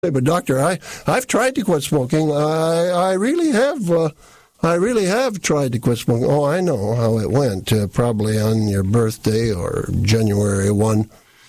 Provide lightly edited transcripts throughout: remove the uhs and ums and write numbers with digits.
But doctor, I've tried to quit smoking. I really have. I really have tried to quit smoking. Oh, I know how it went. Probably on your birthday or January 1,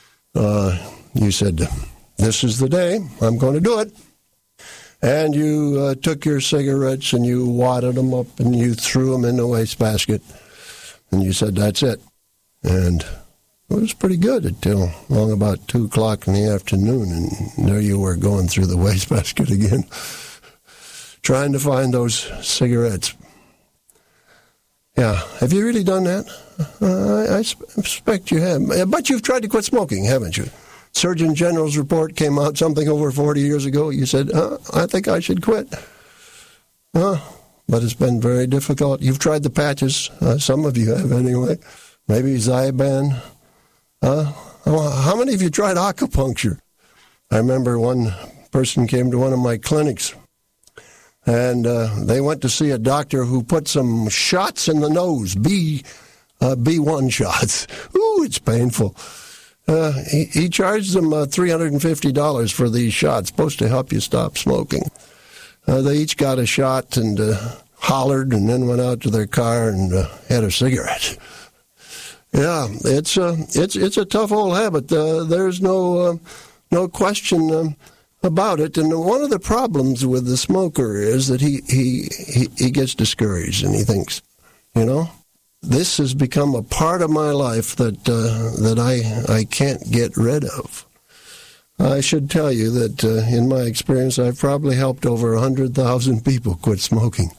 you said, "This is the day. I'm going to do it." And you took your cigarettes and you wadded them up and you threw them in the wastebasket. And you said, "That's it." And it was pretty good until long about 2 o'clock in the afternoon, and there you were going through the wastebasket again, trying to find those cigarettes. Yeah, have you really done that? I suspect you have. But you've tried to quit smoking, haven't you? Surgeon General's report came out something over 40 years ago. You said, I think I should quit. But it's been very difficult. You've tried the patches. Some of you have anyway. Maybe Zyban. How many of you tried acupuncture? I remember one person came to one of my clinics, and they went to see a doctor who put some shots in the nose, B1 shots. Ooh, it's painful. He charged them $350 for these shots, supposed to help you stop smoking. They each got a shot and hollered, and then went out to their car and had a cigarette. Yeah, it's a tough old habit. There's no question about it. And one of the problems with the smoker is that he gets discouraged and he thinks, this has become a part of my life that I can't get rid of. I should tell you that in my experience, I've probably helped over 100,000 people quit smoking,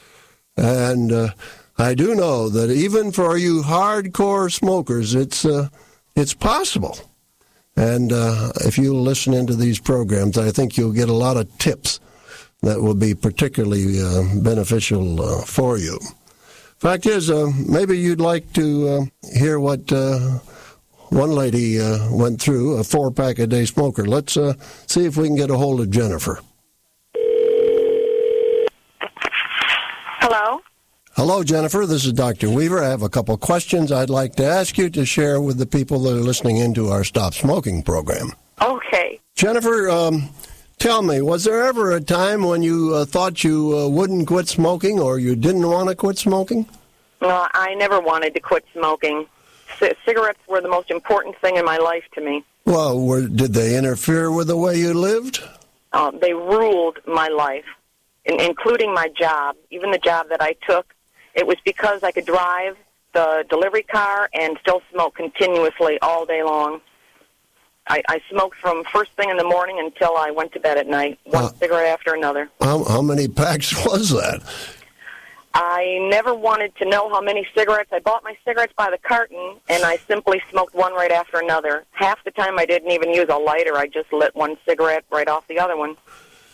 and I do know that even for you hardcore smokers, it's possible. And if you listen into these programs, I think you'll get a lot of tips that will be particularly beneficial for you. Fact is, maybe you'd like to hear what one lady went through, a 4-pack-a-day smoker. Let's see if we can get a hold of Jennifer. Hello? Hello, Jennifer. This is Dr. Weaver. I have a couple questions I'd like to ask you to share with the people that are listening into our Stop Smoking program. Okay. Jennifer, tell me, was there ever a time when you thought you wouldn't quit smoking or you didn't want to quit smoking? No, I never wanted to quit smoking. Cigarettes were the most important thing in my life to me. Well, did they interfere with the way you lived? They ruled my life, including my job, even the job that I took. It was because I could drive the delivery car and still smoke continuously all day long. I smoked from first thing in the morning until I went to bed at night, one cigarette after another. How many packs was that? I never wanted to know how many cigarettes. I bought my cigarettes by the carton, and I simply smoked one right after another. Half the time I didn't even use a lighter. I just lit one cigarette right off the other one.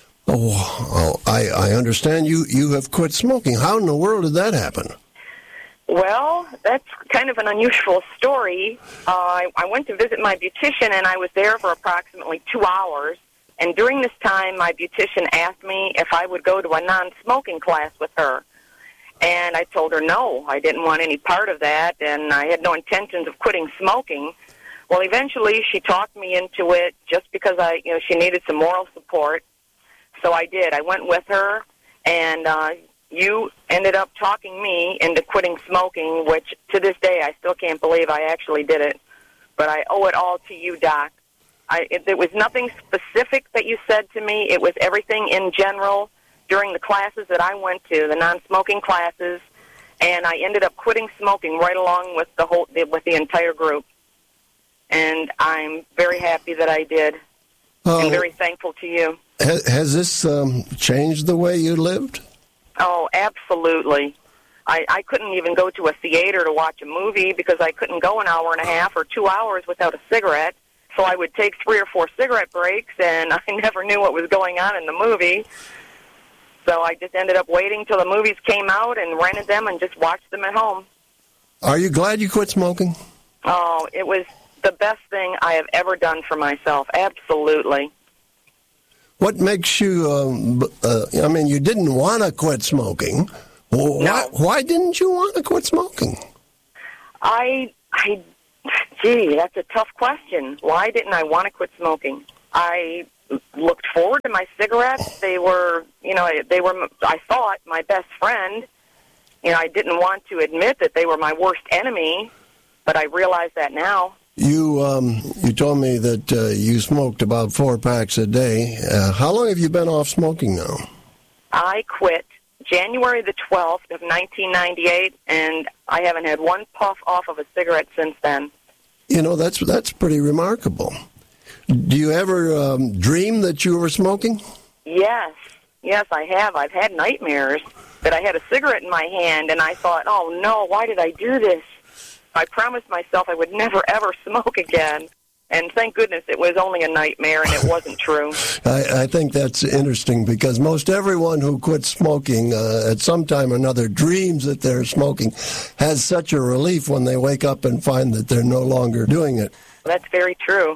Oh, I understand you have quit smoking. How in the world did that happen? Well, that's kind of an unusual story. I went to visit my beautician, and I was there for approximately 2 hours. And during this time, my beautician asked me if I would go to a non-smoking class with her. And I told her no, I didn't want any part of that, and I had no intentions of quitting smoking. Well, eventually, she talked me into it just because she needed some moral support. So I did. I went with her, and you ended up talking me into quitting smoking, which to this day I still can't believe I actually did it. But I owe it all to you, Doc. There was nothing specific that you said to me. It was everything in general during the classes that I went to, the non-smoking classes, and I ended up quitting smoking right along with the entire group. And I'm very happy that I did, and very thankful to you. Has this changed the way you lived? Oh, absolutely. I couldn't even go to a theater to watch a movie because I couldn't go an hour and a half or 2 hours without a cigarette. So I would take 3 or 4 cigarette breaks, and I never knew what was going on in the movie. So I just ended up waiting till the movies came out and rented them and just watched them at home. Are you glad you quit smoking? Oh, it was the best thing I have ever done for myself. Absolutely. What makes you, you didn't want to quit smoking. No. Why didn't you want to quit smoking? Gee, that's a tough question. Why didn't I want to quit smoking? I looked forward to my cigarettes. They were, I thought, my best friend. I didn't want to admit that they were my worst enemy, but I realize that now. You told me that you smoked about 4 packs a day. How long have you been off smoking now? I quit January the 12th of 1998, and I haven't had one puff off of a cigarette since then. That's pretty remarkable. Do you ever dream that you were smoking? Yes, I have. I've had nightmares that I had a cigarette in my hand, and I thought, oh, no, why did I do this? I promised myself I would never, ever smoke again. And thank goodness it was only a nightmare and it wasn't true. I think that's interesting because most everyone who quits smoking at some time or another dreams that they're smoking has such a relief when they wake up and find that they're no longer doing it. That's very true.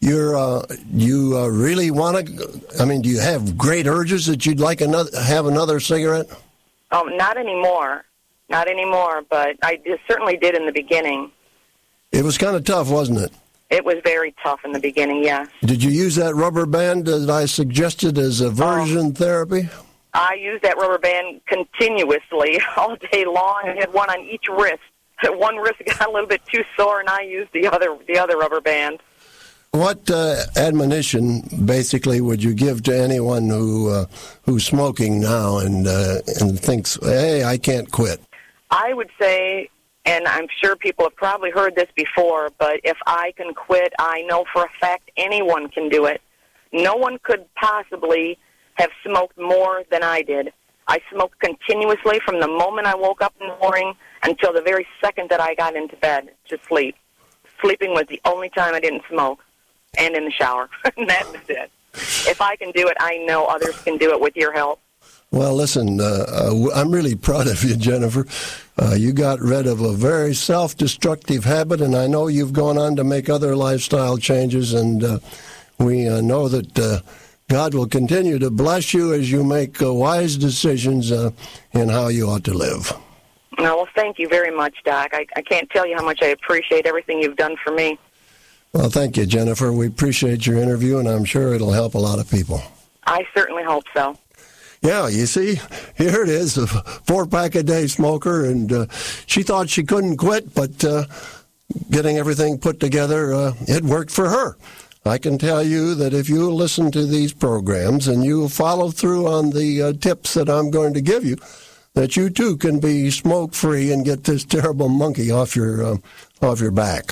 You really want to, do you have great urges that you'd like have another cigarette? Not anymore. Not anymore, but I certainly did in the beginning. It was kind of tough, wasn't it? It was very tough in the beginning, yes. Did you use that rubber band that I suggested as aversion therapy? I used that rubber band continuously all day long. I had one on each wrist. One wrist got a little bit too sore, and I used the other rubber band. What admonition, basically, would you give to anyone who's smoking now and thinks, hey, I can't quit? I would say, and I'm sure people have probably heard this before, but if I can quit, I know for a fact anyone can do it. No one could possibly have smoked more than I did. I smoked continuously from the moment I woke up in the morning until the very second that I got into bed to sleep. Sleeping was the only time I didn't smoke. And in the shower. And that was it. If I can do it, I know others can do it with your help. Well, listen, I'm really proud of you, Jennifer. You got rid of a very self-destructive habit, and I know you've gone on to make other lifestyle changes, and we know that God will continue to bless you as you make wise decisions in how you ought to live. Well, thank you very much, Doc. I can't tell you how much I appreciate everything you've done for me. Well, thank you, Jennifer. We appreciate your interview, and I'm sure it'll help a lot of people. I certainly hope so. Yeah, you see, here it is, a 4-pack-a-day smoker, and she thought she couldn't quit, but getting everything put together, it worked for her. I can tell you that if you listen to these programs and you follow through on the tips that I'm going to give you, that you too can be smoke-free and get this terrible monkey off your back.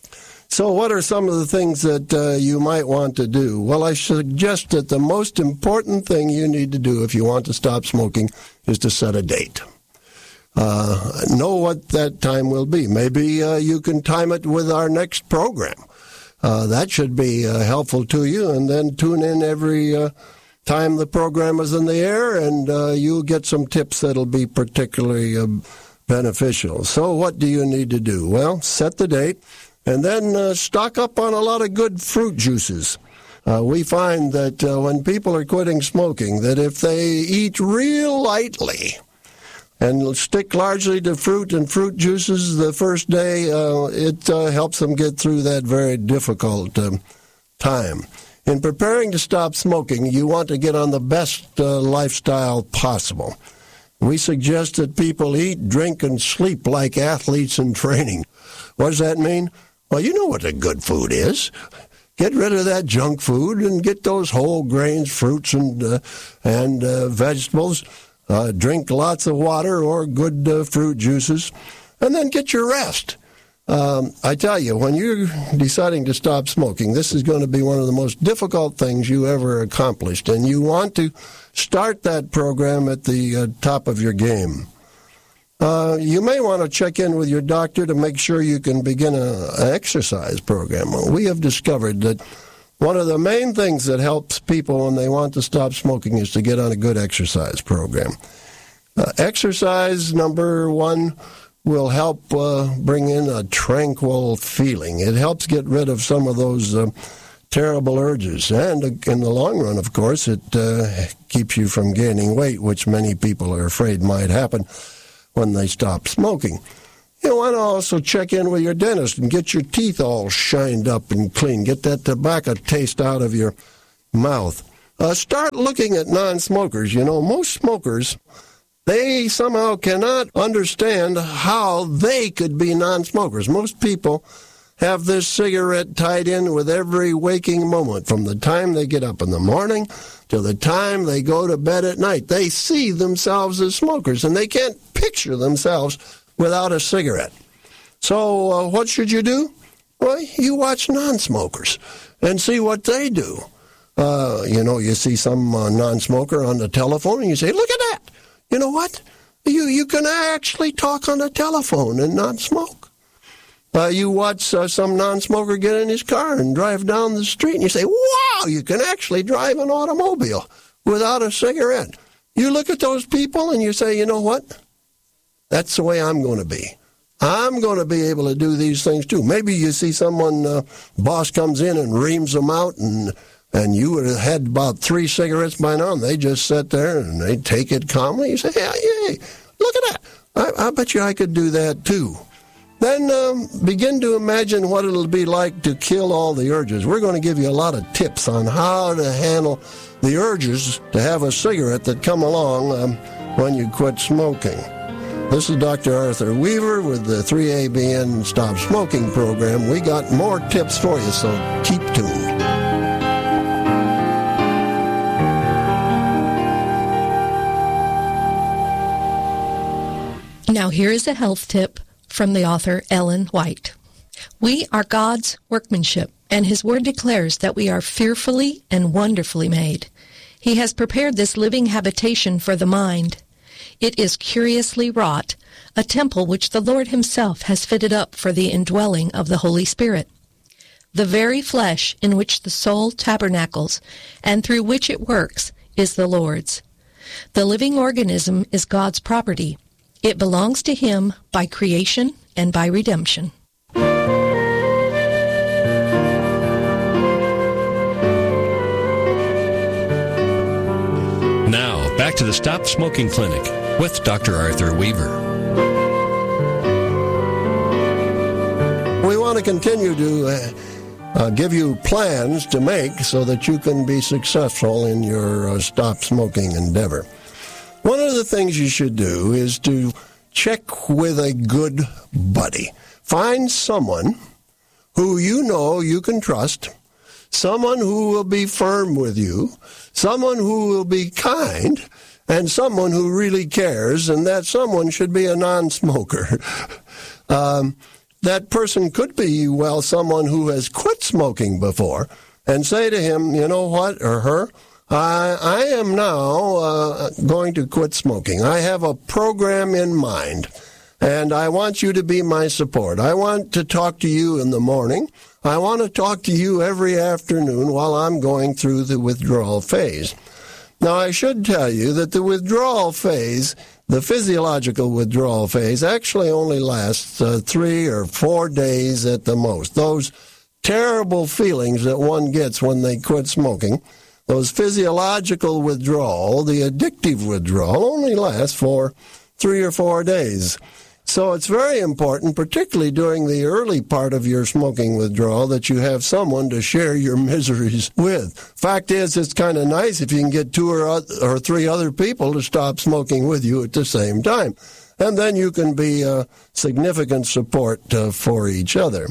So what are some of the things that you might want to do? Well, I suggest that the most important thing you need to do if you want to stop smoking is to set a date. Know what that time will be. Maybe you can time it with our next program. That should be helpful to you, and then tune in every time the program is in the air, and you'll get some tips that'll be particularly beneficial. So what do you need to do? Well, set the date. And then stock up on a lot of good fruit juices. We find that when people are quitting smoking, that if they eat real lightly and stick largely to fruit and fruit juices the first day, it helps them get through that very difficult time. In preparing to stop smoking, you want to get on the best lifestyle possible. We suggest that people eat, drink, and sleep like athletes in training. What does that mean? Well, you know what a good food is. Get rid of that junk food and get those whole grains, fruits, and vegetables. Drink lots of water or good fruit juices, and then get your rest. I tell you, when you're deciding to stop smoking, this is going to be one of the most difficult things you ever accomplished, and you want to start that program at the top of your game. You may want to check in with your doctor to make sure you can begin an exercise program. We have discovered that one of the main things that helps people when they want to stop smoking is to get on a good exercise program. Exercise, number one, will help bring in a tranquil feeling. It helps get rid of some of those terrible urges. And in the long run, of course, it keeps you from gaining weight, which many people are afraid might happen when they stop smoking. You want to also check in with your dentist and get your teeth all shined up and clean. Get that tobacco taste out of your mouth. Start looking at non-smokers. You know, most smokers, they somehow cannot understand how they could be non-smokers. Most people have this cigarette tied in with every waking moment, from the time they get up in the morning to the time they go to bed at night. They see themselves as smokers, and they can't picture themselves without a cigarette. So what should you do? Well, you watch non-smokers and see what they do. You see some non-smoker on the telephone, and you say, look at that. You know what? You can actually talk on the telephone and not smoke. You watch some non-smoker get in his car and drive down the street, and you say, wow, you can actually drive an automobile without a cigarette. You look at those people and you say, you know what? That's the way I'm going to be. I'm going to be able to do these things too. Maybe you see someone, boss comes in and reams them out, and you would have had about 3 cigarettes by now, and they just sit there and they take it calmly. You say, hey, look at that. I bet you I could do that too. Then begin to imagine what it'll be like to kill all the urges. We're going to give you a lot of tips on how to handle the urges to have a cigarette that come along when you quit smoking. This is Dr. Arthur Weaver with the 3ABN Stop Smoking program. We got more tips for you, so keep tuned. Now here is a health tip from the author Ellen White. We are God's workmanship, and His Word declares that we are fearfully and wonderfully made. He has prepared this living habitation for the mind. It is curiously wrought, a temple which the Lord Himself has fitted up for the indwelling of the Holy Spirit. The very flesh in which the soul tabernacles and through which it works is the Lord's. The living organism is God's property. It belongs to Him by creation and by redemption. Now, back to the Stop Smoking Clinic with Dr. Arthur Weaver. We want to continue to give you plans to make so that you can be successful in your stop smoking endeavor. One of the things you should do is to check with a good buddy. Find someone who you know you can trust, someone who will be firm with you, someone who will be kind, and someone who really cares, and that someone should be a non-smoker. That person could be, someone who has quit smoking before, and say to him, you know what, or her, I am now going to quit smoking. I have a program in mind, and I want you to be my support. I want to talk to you in the morning. I want to talk to you every afternoon while I'm going through the withdrawal phase. Now, I should tell you that the withdrawal phase, the physiological withdrawal phase, actually only lasts 3 or 4 days at the most. Those terrible feelings that one gets when they quit smoking, those physiological withdrawal, the addictive withdrawal, only lasts for 3 or 4 days. So it's very important, particularly during the early part of your smoking withdrawal, that you have someone to share your miseries with. Fact is, it's kind of nice if you can get 2 or 3 other people to stop smoking with you at the same time. And then you can be a significant support for each other.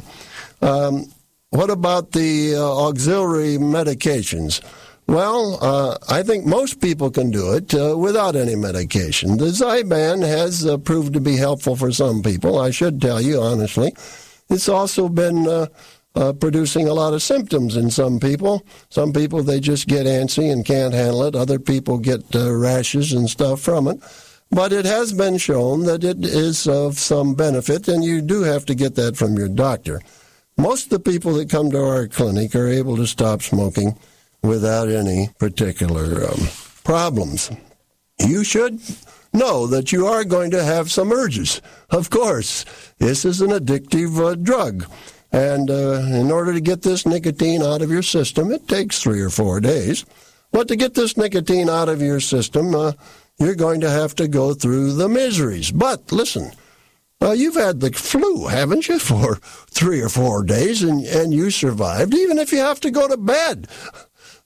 What about the auxiliary medications? Well, I think most people can do it without any medication. The Zyban has proved to be helpful for some people. I should tell you, honestly, it's also been producing a lot of symptoms in some people. Some people, they just get antsy and can't handle it. Other people get rashes and stuff from it. But it has been shown that it is of some benefit, and you do have to get that from your doctor. Most of the people that come to our clinic are able to stop smoking without any particular problems. You should know that you are going to have some urges. Of course, this is an addictive drug. And in order to get this nicotine out of your system, it takes 3 or 4 days. But to get this nicotine out of your system, you're going to have to go through the miseries. But listen, you've had the flu, haven't you, for 3 or 4 days, and you survived, even if you have to go to bed.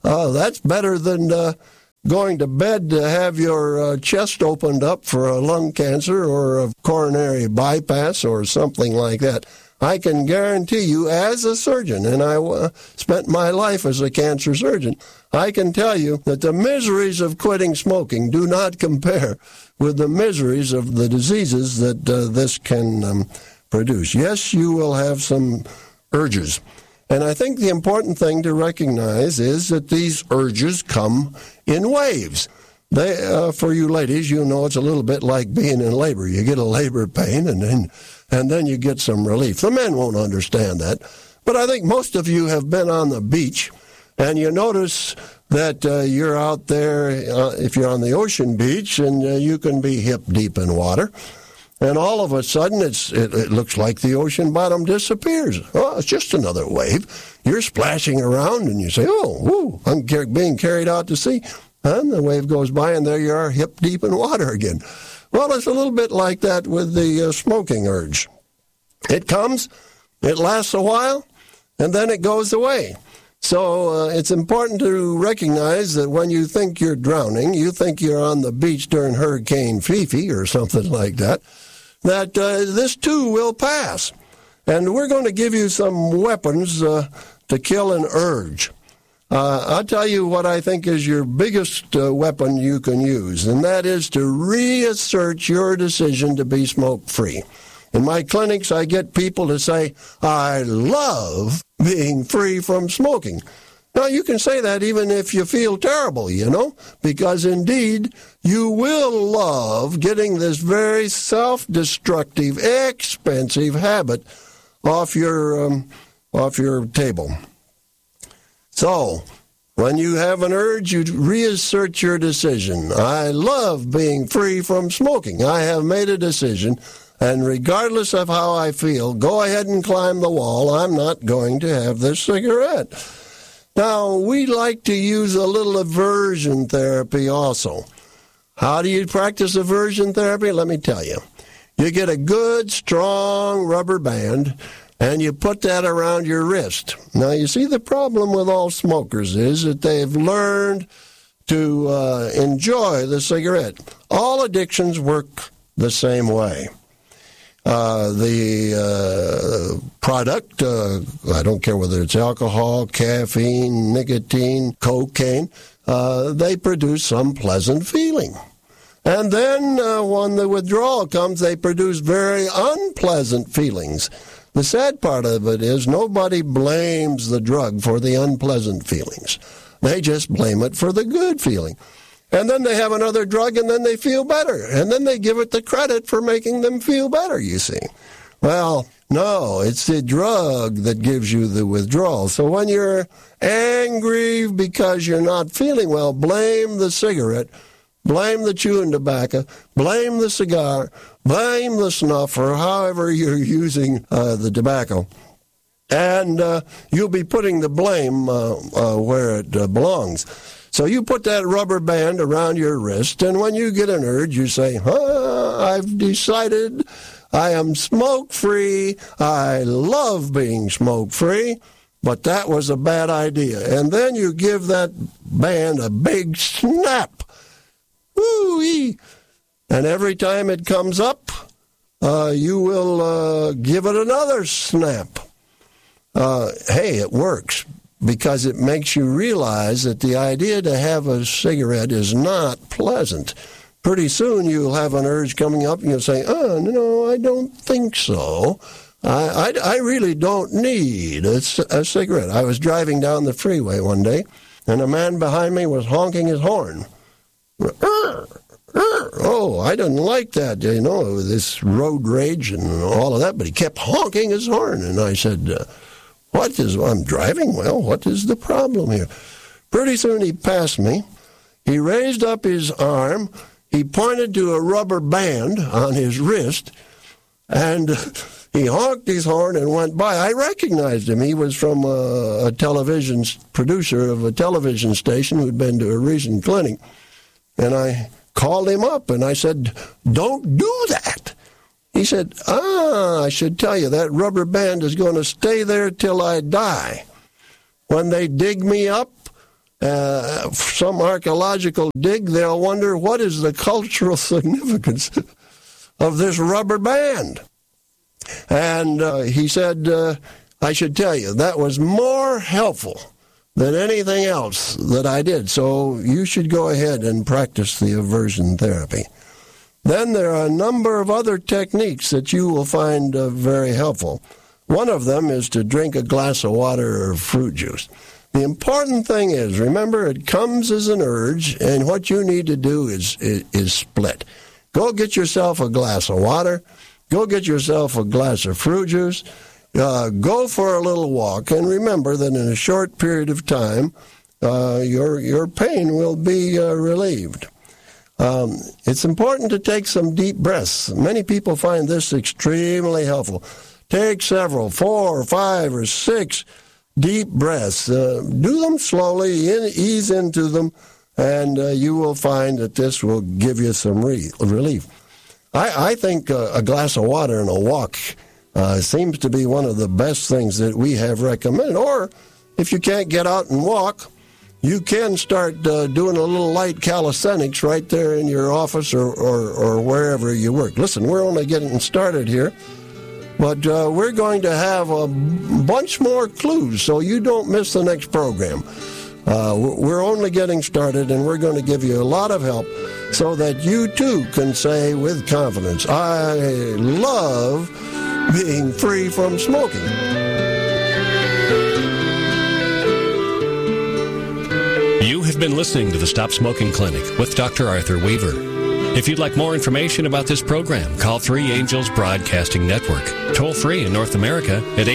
That's better than going to bed to have your chest opened up for a lung cancer or a coronary bypass or something like that. I can guarantee you, as a surgeon, and I spent my life as a cancer surgeon, I can tell you that the miseries of quitting smoking do not compare with the miseries of the diseases that this can produce. Yes, you will have some urges. And I think the important thing to recognize is that these urges come in waves. They, for you ladies, you know it's a little bit like being in labor. You get a labor pain and then you get some relief. The men won't understand that. But I think most of you have been on the beach, and you notice that you're out there, if you're on the ocean beach, and you can be hip deep in water. And all of a sudden, it looks like the ocean bottom disappears. Oh, it's just another wave. You're splashing around, and you say, oh, whoo, I'm being carried out to sea. And the wave goes by, and there you are, hip deep in water again. Well, it's a little bit like that with the smoking urge. It comes, it lasts a while, and then it goes away. So it's important to recognize that when you think you're drowning, you think you're on the beach during Hurricane Fifi or something like that, that this too will pass. And we're going to give you some weapons to kill an urge. I'll tell you what I think is your biggest weapon you can use, and that is to reassert your decision to be smoke-free. In my clinics, I get people to say, I love being free from smoking. Now, you can say that even if you feel terrible, you know, because indeed you will love getting this very self-destructive, expensive habit off your table. So, when you have an urge, you reassert your decision. I love being free from smoking. I have made a decision, and regardless of how I feel, go ahead and climb the wall. I'm not going to have this cigarette. Now, we like to use a little aversion therapy also. How do you practice aversion therapy? Let me tell you. You get a good, strong rubber band, and you put that around your wrist. Now, you see, the problem with all smokers is that they've learned to enjoy the cigarette. All addictions work the same way. The product, I don't care whether it's alcohol, caffeine, nicotine, cocaine, they produce some pleasant feeling. And then when the withdrawal comes, they produce very unpleasant feelings. The sad part of it is nobody blames the drug for the unpleasant feelings. They just blame it for the good feeling. And then they have another drug, and then they feel better. And then they give it the credit for making them feel better, you see. Well, no, it's the drug that gives you the withdrawal. So when you're angry because you're not feeling well, blame the cigarette, blame the chewing tobacco, blame the cigar, blame the snuff, or however you're using the tobacco. And you'll be putting the blame where it belongs. So you put that rubber band around your wrist, and when you get an urge, you say, I've decided I am smoke-free. I love being smoke-free, but that was a bad idea. And then you give that band a big snap. Woo-wee! And every time it comes up, you will give it another snap. Hey, it works, because it makes you realize that the idea to have a cigarette is not pleasant. Pretty soon you'll have an urge coming up and you'll say, oh, no, I don't think so. I really don't need a cigarette. I was driving down the freeway one day, and a man behind me was honking his horn. Oh, I didn't like that, you know, this road rage and all of that, but he kept honking his horn, and I said, I'm driving well. What is the problem here? Pretty soon he passed me. He raised up his arm. He pointed to a rubber band on his wrist, and he honked his horn and went by. I recognized him. He was from a television producer of a television station who'd been to a recent clinic. And I called him up, and I said, don't do that. He said, I should tell you, that rubber band is going to stay there till I die. When they dig me up some archaeological dig, they'll wonder what is the cultural significance of this rubber band. And he said, I should tell you, that was more helpful than anything else that I did. So you should go ahead and practice the aversion therapy. Then there are a number of other techniques that you will find very helpful. One of them is to drink a glass of water or fruit juice. The important thing is, remember, it comes as an urge, and what you need to do is split. Go get yourself a glass of water. Go get yourself a glass of fruit juice. Go for a little walk, and remember that in a short period of time, your pain will be relieved. It's important to take some deep breaths. Many people find this extremely helpful. Take several, 4 or 5 or 6 deep breaths. Do them slowly, ease into them, and you will find that this will give you some relief. I think a glass of water and a walk seems to be one of the best things that we have recommended. Or if you can't get out and walk, you can start doing a little light calisthenics right there in your office or wherever you work. Listen, we're only getting started here, but we're going to have a bunch more clues so you don't miss the next program. We're only getting started, and we're going to give you a lot of help so that you too can say with confidence, I love being free from smoking. You have been listening to the Stop Smoking Clinic with Dr. Arthur Weaver. If you'd like more information about this program, call 3 Angels Broadcasting Network. Toll free in North America at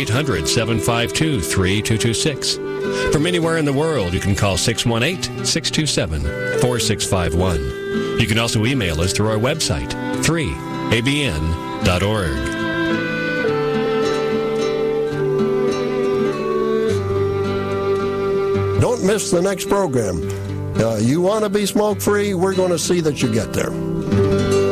800-752-3226. From anywhere in the world, you can call 618-627-4651. You can also email us through our website, 3abn.org. Don't miss the next program. You want to be smoke-free? We're going to see that you get there.